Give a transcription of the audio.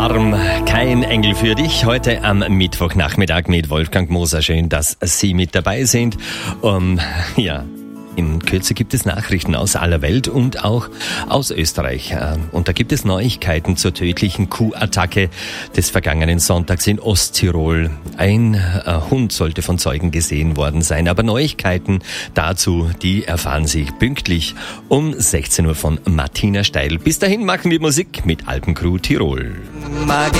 Alarm, kein Engel für dich. Heute am Mittwochnachmittag mit Wolfgang Moser. Schön, dass Sie mit dabei sind. In Kürze gibt es Nachrichten aus aller Welt und auch aus Österreich. Und da gibt es Neuigkeiten zur tödlichen Kuhattacke des vergangenen Sonntags in Osttirol. Ein Hund sollte von Zeugen gesehen worden sein. Aber Neuigkeiten dazu, die erfahren Sie pünktlich um 16 Uhr von Martina Steidl. Bis dahin machen wir Musik mit Alpencrew Tirol. Mag